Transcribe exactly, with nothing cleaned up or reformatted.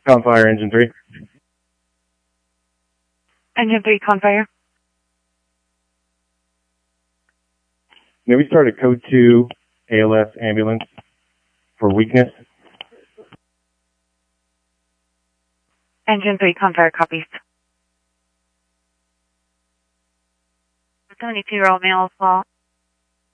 Confire, engine three. Engine three, Confire. May we start at code two, A L S ambulance for weakness? Engine three, Confire, copies. seventy-two, Romeo, fall.